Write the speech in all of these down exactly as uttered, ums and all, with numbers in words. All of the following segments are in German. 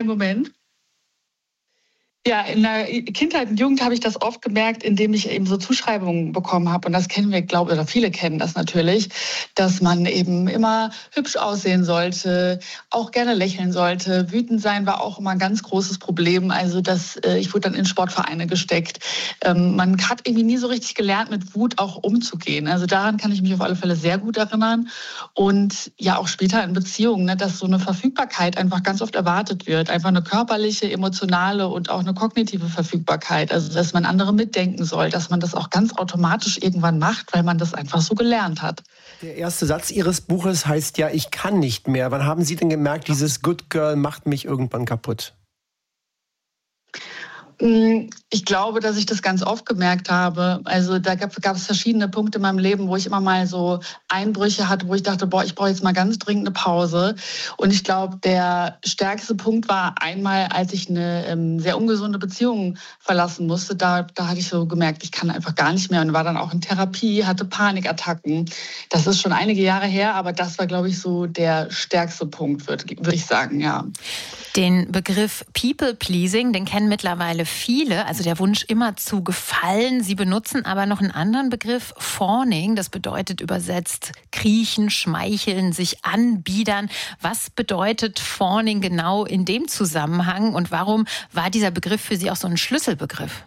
einen Moment. Ja, in der Kindheit und Jugend habe ich das oft gemerkt, indem ich eben so Zuschreibungen bekommen habe. Und das kennen wir, glaube ich, oder viele kennen das natürlich, dass man eben immer hübsch aussehen sollte, auch gerne lächeln sollte. Wütend sein war auch immer ein ganz großes Problem. Also das, äh, ich wurde dann in Sportvereine gesteckt. Ähm, man hat irgendwie nie so richtig gelernt, mit Wut auch umzugehen. Also daran kann ich mich auf alle Fälle sehr gut erinnern. Und ja, auch später in Beziehungen, ne, dass so eine Verfügbarkeit einfach ganz oft erwartet wird. Einfach eine körperliche, emotionale und auch eine kognitive Verfügbarkeit, also dass man andere mitdenken soll, dass man das auch ganz automatisch irgendwann macht, weil man das einfach so gelernt hat. Der erste Satz Ihres Buches heißt ja, ich kann nicht mehr. Wann haben Sie denn gemerkt, dieses Good Girl macht mich irgendwann kaputt? Ich glaube, dass ich das ganz oft gemerkt habe. Also da gab, gab es verschiedene Punkte in meinem Leben, wo ich immer mal so Einbrüche hatte, wo ich dachte, boah, ich brauche jetzt mal ganz dringend eine Pause. Und ich glaube, der stärkste Punkt war einmal, als ich eine ähm, sehr ungesunde Beziehung verlassen musste. Da, da hatte ich so gemerkt, ich kann einfach gar nicht mehr und war dann auch in Therapie, hatte Panikattacken. Das ist schon einige Jahre her, aber das war, glaube ich, so der stärkste Punkt, würde würd ich sagen, ja. Den Begriff People-Pleasing, den kennen mittlerweile viele, also der Wunsch immer zu gefallen. Sie benutzen aber noch einen anderen Begriff, Fawning. Das bedeutet übersetzt kriechen, schmeicheln, sich anbiedern. Was bedeutet Fawning genau in dem Zusammenhang und warum war dieser Begriff für Sie auch so ein Schlüsselbegriff?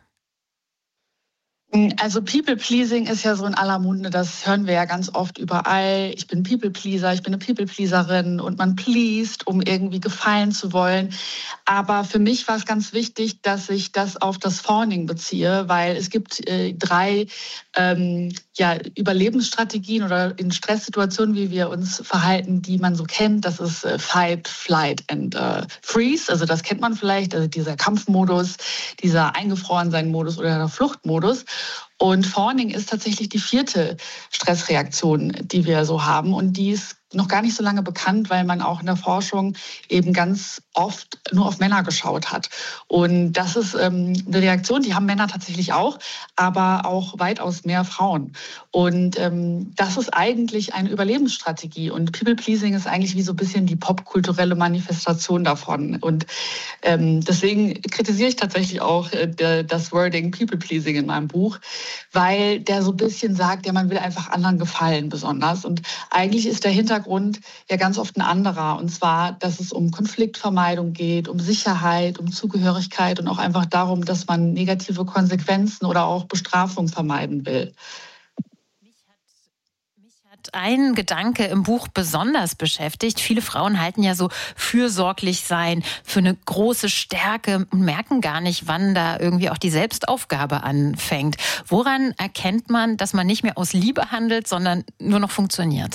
Also People-Pleasing ist ja so in aller Munde, das hören wir ja ganz oft überall. Ich bin People-Pleaser, ich bin eine People-Pleaserin und man pleased, um irgendwie gefallen zu wollen. Aber für mich war es ganz wichtig, dass ich das auf das Fawning beziehe, weil es gibt äh, drei ähm, ja, Überlebensstrategien oder in Stresssituationen, wie wir uns verhalten, die man so kennt. Das ist äh, Fight, Flight and äh, Freeze. Also das kennt man vielleicht, also dieser Kampfmodus, dieser Eingefrorensein-Modus oder der Fluchtmodus. Und Fawning ist tatsächlich die vierte Stressreaktion, die wir so haben. Und die ist noch gar nicht so lange bekannt, weil man auch in der Forschung eben ganz oft nur auf Männer geschaut hat. Und das ist ähm, eine Reaktion, die haben Männer tatsächlich auch, aber auch weitaus mehr Frauen. Und ähm, das ist eigentlich eine Überlebensstrategie. Und People-Pleasing ist eigentlich wie so ein bisschen die popkulturelle Manifestation davon. Und ähm, deswegen kritisiere ich tatsächlich auch äh, das Wording People-Pleasing in meinem Buch, weil der so ein bisschen sagt, ja, man will einfach anderen gefallen besonders. Und eigentlich ist der Hintergrund ja ganz oft ein anderer. Und zwar, dass es um Konfliktvermeidung geht, um Sicherheit, um Zugehörigkeit und auch einfach darum, dass man negative Konsequenzen oder auch Bestrafung vermeiden will. Ein Gedanke im Buch besonders beschäftigt. Viele Frauen halten ja so fürsorglich sein für eine große Stärke und merken gar nicht, wann da irgendwie auch die Selbstaufgabe anfängt. Woran erkennt man, dass man nicht mehr aus Liebe handelt, sondern nur noch funktioniert?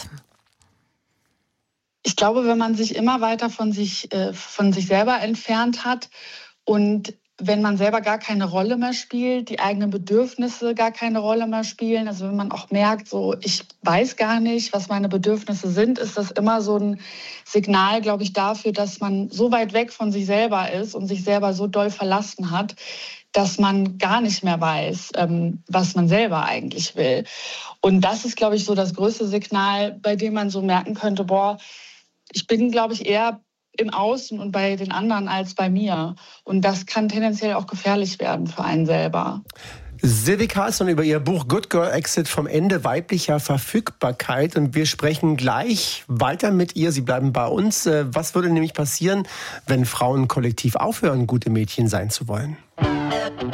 Ich glaube, wenn man sich immer weiter von sich, äh, von sich selber entfernt hat und wenn man selber gar keine Rolle mehr spielt, die eigenen Bedürfnisse gar keine Rolle mehr spielen, also wenn man auch merkt, so ich weiß gar nicht, was meine Bedürfnisse sind, ist das immer so ein Signal, glaube ich, dafür, dass man so weit weg von sich selber ist und sich selber so doll verlassen hat, dass man gar nicht mehr weiß, ähm, was man selber eigentlich will. Und das ist, glaube ich, so das größte Signal, bei dem man so merken könnte, boah, ich bin, glaube ich, eher im Außen und bei den anderen als bei mir. Und das kann tendenziell auch gefährlich werden für einen selber. Sylvie Carlsson über ihr Buch Good Girl Exit vom Ende weiblicher Verfügbarkeit. Und wir sprechen gleich weiter mit ihr. Sie bleiben bei uns. Was würde nämlich passieren, wenn Frauen kollektiv aufhören, gute Mädchen sein zu wollen?